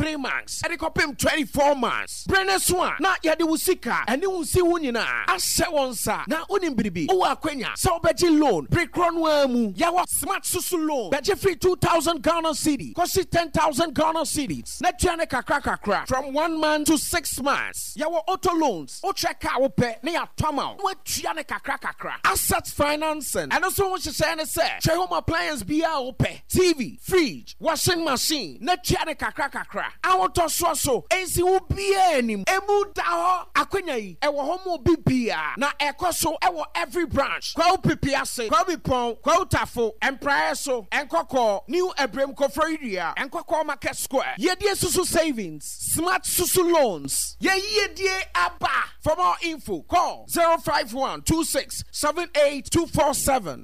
3 months. And kopim 24 months. Breneswa na yade wusika ene wunsi hu nyina ahye wonsa na onimbribi o akwanya so beji loan prekronwa mu yawo smart susu loan beji free 2000 Ghana cedi kosi 10,000 Ghana cedis na tuane kakra from 1 month to 6 months. Yawo auto loans o check out pe na ya tama o tuane kakra asset financing and also what you say share home appliance bia o pe TV fridge washing machine na tuane kakra awoto so ensi wo bia enim emu da ho akwanya yi ewo homo bibia na ekoso ewo every branch kwa upipiase kwa bipon kwa utafo empire so enkoko new ebrem kofroidia enkoko market square yedie susu savings smart susu loans yedie aba. For more info call 05126782247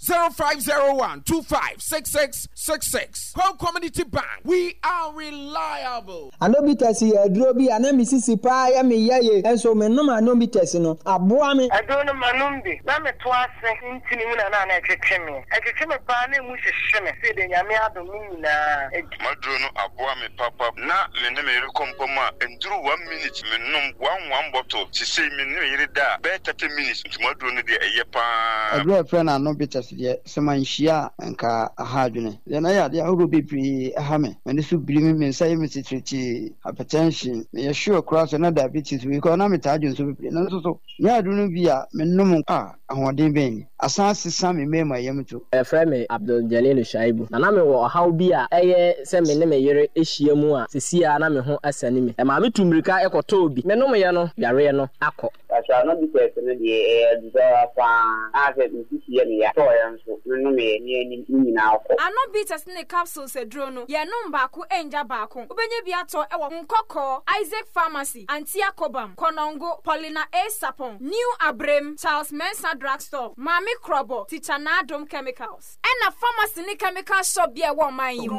0501256666. Call Community Bank, we are reliable. Anobitasi drobi anamisisi pa ya me yaye enso me no anobitasi no aboa me adono manumbi na me to ase ntini mu na na etwetweme pa na mu hyehyeme se de nyame adom nyina madrono aboa me papa na me ne me rekompoma enduru 1 minute me nom one bottle ti say me ne yire da be 30 minutes nti madrono de eye pa agro friend anobitasi de semanhia nka ahadwene de na ya de ahoro bepri ahame me ne so biri me nsa ye me titriti hypertension me sure cross na diabetes we ko na me tajo so bepri na so ya adunu bia me nom ahoden ben asanse sam me ma yemto friend me Abdul Jalil Shaibu na me wo haw bia eye se me ne me yere ehia mu a sesia na me ho asani me ma me tumrika ekoto obi me nom ye no yare no akọ asa no bi tese ne de do fa ase bi sisi ne ya to yan so me nom ye ni nyina akọ ano bi tese ne capsules edro no ye nom ba ko enja ba ko obenye bi ato ewo nkoko Isaac Pharmacy Antia Kobam Konongo Paulina A Sapon New Abrem Charles Mensa Drugstore Mami Krobo Teacher Nadom Chemicals and a pharmacy ni chemical shop bi e wo man yi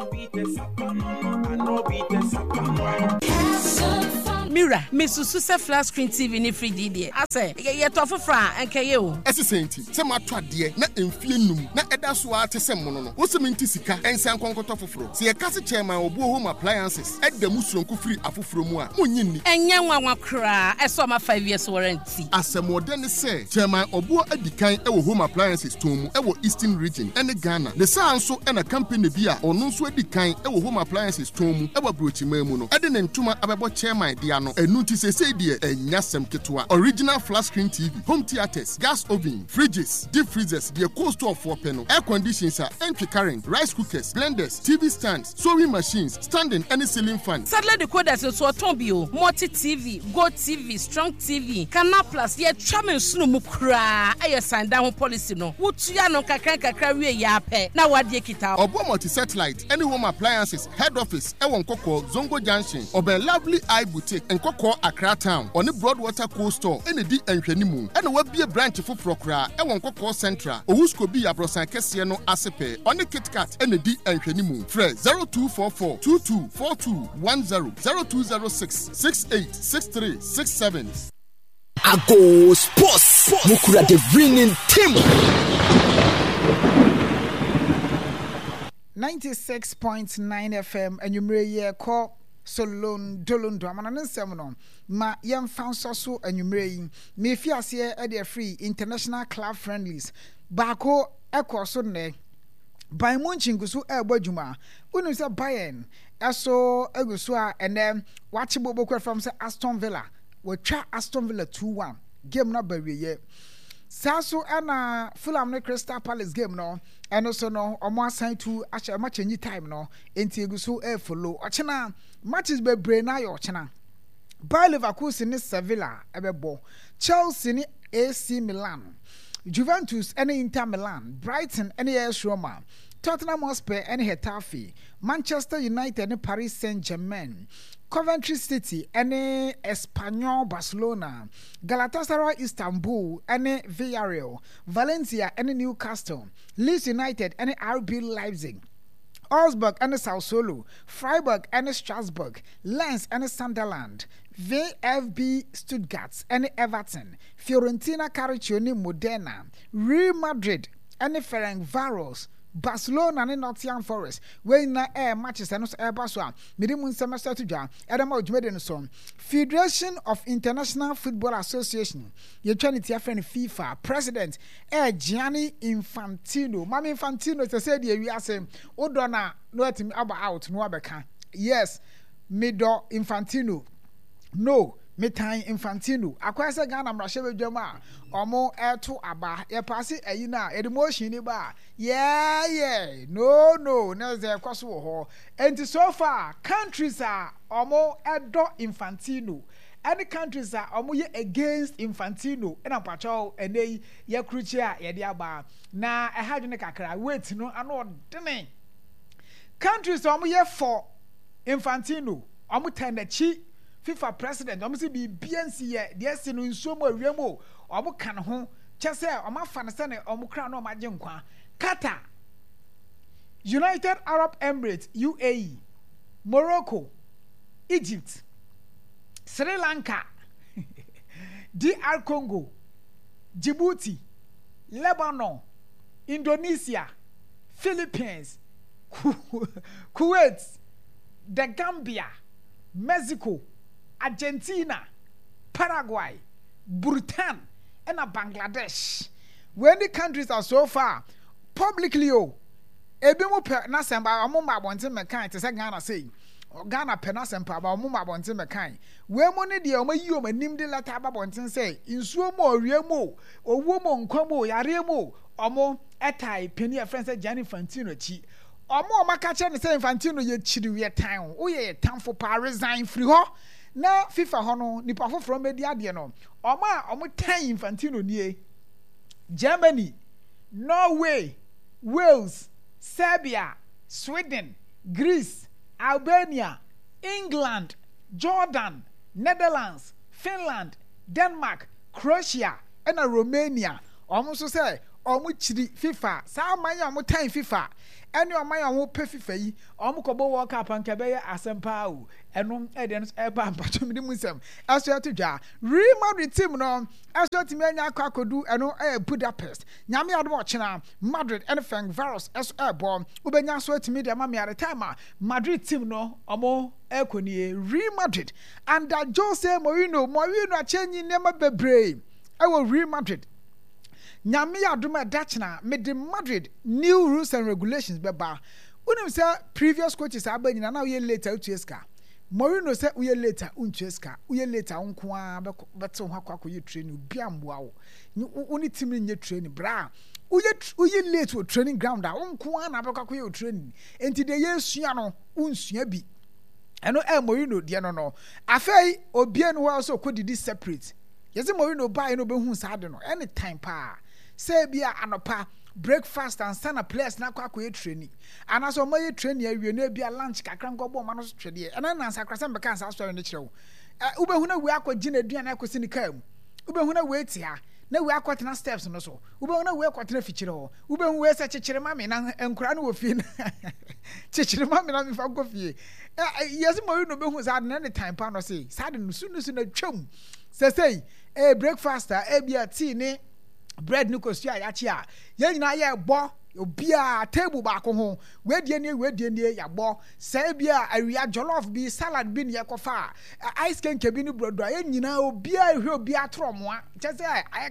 Mira, Misusu se flat screen TV ni free DD. Ase, ye to fofra enke ye o. Ese senti, se matwa de na emfie num na eda so a te se mono no. Wo se menti sika ensan konkoto foforo. Se ye kase chairman obo home appliances, eda musuronko free afoforo mu a, monyi ni. Enye nwanwa kra, eso ma 5 years warranty. Asemode ne se, chairman obo adikan e wo home appliances tomu e wo Eastern region ene Ghana. Le sa anso e na company bi a ono nso adikan e wo home appliances tomu e wo brochima mu no. Ede ne ntuma abebo chairman dia no enuti sese die enyasem ketwa original flat screen TV home theaters gas oven fridges deep freezers the cost of 4 panel air conditioners entry current rice cookers blenders TV stands sewing machines standing any ceiling fan sadly the coders so tombio multi TV go TV strong TV Canal Plus ye chamen sunu mu kra aye sign down policy no wutua no kakra wie ya pe na wade kita obo multi satellite any home appliances head office e won kokko Zongo Junction oben Lovely Eye Boutique Nkoko Accra Town on the Broadwater Coast Store ene di enhwanimu ene wabie branch foforo kra e won Nkoko Central Owusko bi abrosan kese no asepe on the KitKat ene di enhwanimu frɛ 0244 224210 0206 686367 Ago Sports Mukura the winning team 96.9 FM and you may call Solon Dolondo Amanansem no ma yem found so and you may me fiasie at their free international club friendlies Bako Eko Sunday by Munchingusu Ebojuma Unu say Bayern Eso Egusua and then watchable book from Aston Villa we try Aston Villa 2-1 game not by ye Saso ana Fulham ne Crystal Palace game no and also no omo assign to actually match any time no enti eguso e follow ochena matches be brain na yo ochena Bayer Leverkusen ne Sevilla ebebo Chelsea ne AC Milan Juventus and Inter Milan Brighton and AS Roma Tottenham Hotspur and Getafe Manchester United and Paris Saint-Germain Coventry City and Espanyol Barcelona, Galatasaray Istanbul and Villarreal, Valencia and Newcastle, Leeds United and RB Leipzig, Augsburg and Sassuolo, Freiburg and Strasbourg, Lens and Sunderland, VfB Stuttgart and Everton, Fiorentina Cariccione Modena, Real Madrid and Ferencvaros, Barcelona and Nottingham Forest. When na matches and Baswa, Medium semester to Jan, Adamo Jumedinson, Federation of International Football Association, your Trinity friend FIFA, President Gianni Infantino. Mami Infantino to say, we are saying, Odona, no let him out, no abeka. Yes, Mido Infantino. No. Metan Infantino akwasa Ghana mrahye dwama omo eto aba ye passe ayina emotion ni ba yeah no na ze kwaso wo ho and so far countries are omo edo Infantino any countries are omo ye against Infantino na pacho enei ye kruchi a ye de aba na ehadwe ne kakra wait no ano dene countries omo ye for Infantino omo tenachi FIFA president omo be BNC ye de ese no nsuo mo awiemo omo kan ho chese omo afa se ne omo kra no maje nkwa Qatar, United Arab Emirates UAE, Morocco, Egypt, Sri Lanka, DR Congo, Djibouti, Lebanon, Indonesia, Philippines, Kuwait, the Gambia, Mexico, Argentina, Paraguay, Bhutan, and Bangladesh. When the countries are so far publicly, ebimu pe na semba amuma bonte mekan te se Ghana say Ghana pe na sempa ba amuma bonte mekan we mo ne de omayi o manim de leta ba bonte say nsuo mo owiemo owo mo nkwamo yare mo omo etai peni a friend say Gianni Infantino chi omo maka che ne say Infantino ye chiri we tan o ye tanfo pa resign free ho na FIFA ho no nipa foforo media de no omo tan Infantino nie Germany, Norway, Wales, Serbia, Sweden, Greece, Albania, England, Jordan, Netherlands, Finland, Denmark, Croatia, and Romania. Almost say, chidi FIFA. Sa manya omo time FIFA. Eni omanya omo pe FIFA yi. Omo kobo World Cup an kebeye asempa o. Enom eden eba mpacho mi musem. Aso to dwa. Real Madrid team no aso timi anya akodu eno Budapest. Nyame ado ochena Madrid and Frank Varus as airborne. Ubenya so timi de mama at time Madrid team no omo ekonie Real Madrid and Jose Mourinho achenyi nema bebre. Ewo Real Madrid. Nyame adoma dachna me de Madrid new rules and regulations beba. Unim say previous coaches abanyina na we later utueska. Mourinho say we later untueska. We later unko a beto ho akwa ye training biamboa wo. Uni team nye training bra. Uye late wo training ground a unko a na bekwa ye training. Enti de ye sua no unsua bi. Eno Mourinho de no. Afei obie no also kodidi separate. Yesi Mourinho buy no be hu sa de no anytime pa. Say bia anopa breakfast and stand up place na kwa training and as my training awie na bia lunch kakra ngobo ma no twede and na sakrasa be kan sa story ne kirewo ube hu na we akwaji na aduan akosi ni kam ube hu na we ti ha na we akwatena steps no so ube hu na we akwatena fichire ho ube hu we se chichire mame na enkura no wo fie na chichire mame na me fa go fie yes mo no be hu sa na any time pa no say sa de no su na twam say breakfast bia tea ni bread ni kosu ayachi a ye nyina ye bo obia table ba ko ho we die ni ya bo say bia awia jollof bi salad bi ni ye kofa ice cream ke bi ni brodo ye nyina obia ehwe obia tromoa che say